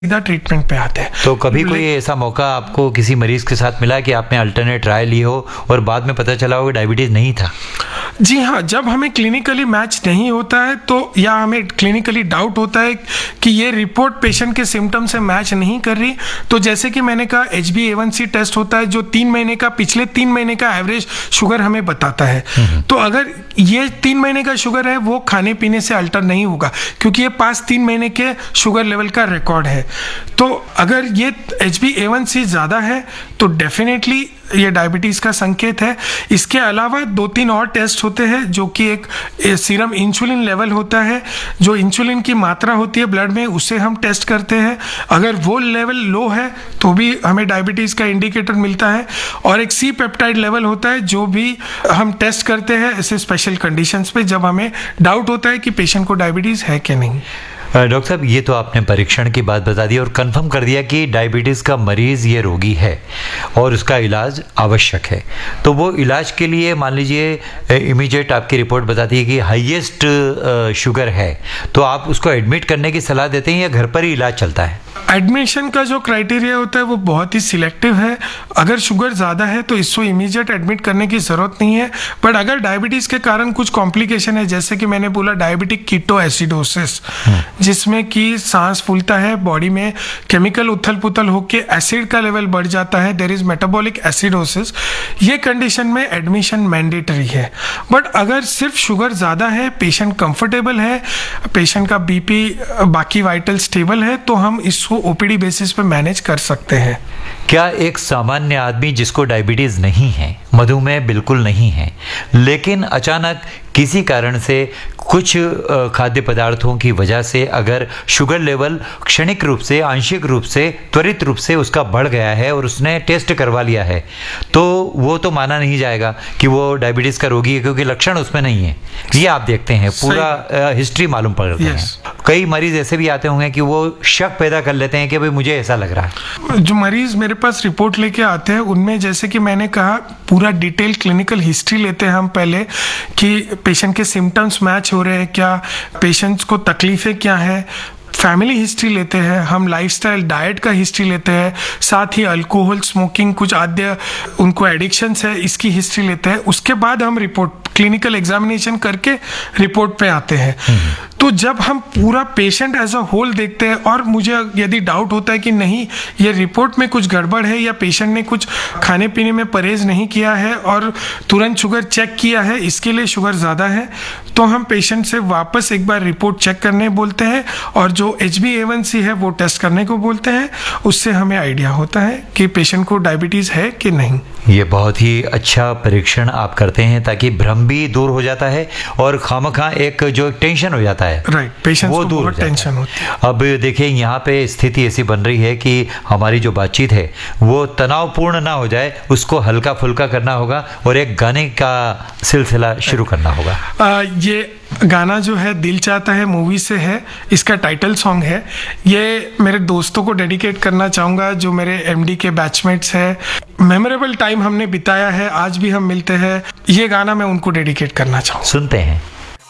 सीधा ट्रीटमेंट पे आते हैं। तो कभी कोई ऐसा मौका आपको किसी मरीज के साथ मिला कि आपने अल्टरनेट ट्रायल ली हो और बाद में पता चला हो कि डायबिटीज नहीं था? जी हाँ, जब हमें क्लिनिकली मैच नहीं होता है तो या हमें क्लिनिकली डाउट होता है कि ये रिपोर्ट पेशेंट के सिम्टम से मैच नहीं कर रही, तो जैसे कि मैंने कहा HbA1c टेस्ट होता है जो 3 महीने का, पिछले 3 महीने का एवरेज शुगर हमें बताता है। तो अगर ये 3 महीने का शुगर है वो खाने पीने से अल्टर नहीं होगा, क्योंकि ये पास 3 महीने के शुगर लेवल का रिकॉर्ड है। तो अगर ये HbA1c ज़्यादा है तो डेफिनेटली ये डायबिटीज़ का संकेत है। इसके अलावा 2-3 और टेस्ट होते हैं जो कि एक सीरम इंसुलिन लेवल होता है, जो इंसुलिन की मात्रा होती है ब्लड में, उससे हम टेस्ट करते हैं। अगर वो लेवल लो है तो भी हमें डायबिटीज़ का इंडिकेटर मिलता है। और एक सी पेप्टाइड लेवल होता है जो भी हम टेस्ट करते हैं ऐसे स्पेशल कंडीशंस पे, जब हमें डाउट होता है कि पेशेंट को डायबिटीज़ है कि नहीं। डॉक्टर साहब, ये तो आपने परीक्षण की बात बता दी और कंफर्म कर दिया कि डायबिटीज़ का मरीज़ ये रोगी है और उसका इलाज आवश्यक है। तो वो इलाज के लिए मान लीजिए इमीडिएट आपकी रिपोर्ट बताती है कि हाईएस्ट शुगर है, तो आप उसको एडमिट करने की सलाह देते हैं या घर पर ही इलाज चलता है? एडमिशन का जो क्राइटेरिया होता है वो बहुत ही सिलेक्टिव है। अगर शुगर ज़्यादा है तो इसको इमीडिएट एडमिट करने की ज़रूरत नहीं है, बट अगर डायबिटीज़ के कारण कुछ कॉम्प्लिकेशन है, जैसे कि मैंने बोला डायबिटिक कीटोएसिडोसिस, जिसमें कि सांस फूलता है, बॉडी में केमिकल उथल पुथल होकर एसिड का लेवल बढ़ जाता है, देयर इज मेटाबॉलिक एसिडोसिस, ये कंडीशन में एडमिशन मैंडेटरी है। बट अगर सिर्फ शुगर ज़्यादा है, पेशेंट कंफर्टेबल है, पेशेंट का बीपी बाकी वाइटल स्टेबल है, तो हम इसको ओपीडी बेसिस पे मैनेज कर सकते हैं। क्या एक सामान्य आदमी जिसको डायबिटीज नहीं है, मधुमेह बिल्कुल नहीं है, लेकिन अचानक किसी कारण से कुछ खाद्य पदार्थों की वजह से अगर शुगर लेवल क्षणिक रूप से, आंशिक रूप से, त्वरित रूप से उसका बढ़ गया है और उसने टेस्ट करवा लिया है, तो वो तो माना नहीं जाएगा कि वो डायबिटीज़ का रोगी है, क्योंकि लक्षण उसमें नहीं है। ये आप देखते हैं, पूरा हिस्ट्री मालूम पड़ता है। कई मरीज ऐसे भी आते होंगे कि वो शक पैदा कर लेते हैं कि भाई मुझे ऐसा लग रहा है। जो मरीज मेरे पास रिपोर्ट लेके आते हैं उनमें, जैसे कि मैंने कहा, पूरा डिटेल क्लिनिकल हिस्ट्री लेते हैं हम पहले कि पेशेंट के सिम्टम्स मैच हो रहे हैं क्या, पेशेंट्स को तकलीफें क्या है, फैमिली हिस्ट्री लेते हैं हम, लाइफस्टाइल डाइट का हिस्ट्री लेते हैं, साथ ही अल्कोहल, स्मोकिंग, कुछ आद्य उनको एडिक्शंस है, इसकी हिस्ट्री लेते हैं। उसके बाद हम रिपोर्ट क्लिनिकल एग्जामिनेशन करके रिपोर्ट पे आते हैं। तो जब हम पूरा पेशेंट एज अ होल देखते हैं और मुझे यदि डाउट होता है कि नहीं ये रिपोर्ट में कुछ गड़बड़ है या पेशेंट ने कुछ खाने पीने में परहेज नहीं किया है और तुरंत शुगर चेक किया है, इसके लिए शुगर ज़्यादा है, तो हम पेशेंट से वापस एक बार रिपोर्ट चेक करने बोलते हैं और जो HbA1c है वो टेस्ट करने को बोलते हैं। उससे हमें आइडिया होता है कि पेशेंट को डायबिटीज़ है कि नहीं। ये बहुत ही अच्छा परीक्षण आप करते हैं ताकि भ्रम भी दूर हो जाता है और खामखा एक जो टेंशन हो जाता है, राइट, पेशेंट वो को दूर बहुत टेंशन होती है। अब देखिए यहाँ पे स्थिति ऐसी बन रही है कि हमारी जो बातचीत है वो तनावपूर्ण ना हो जाए, उसको हल्का फुल्का करना होगा और एक गाने का सिलसिला शुरू करना होगा। ये गाना जो है दिल चाहता है मूवी से है, इसका टाइटल सॉन्ग है। ये मेरे दोस्तों को डेडिकेट करना चाहूँगा जो मेरे MD के बैचमेट्स हैं। मेमोरेबल टाइम हमने बिताया है, आज भी हम मिलते हैं। ये गाना मैं उनको डेडिकेट करना चाहूँगा। सुनते हैं।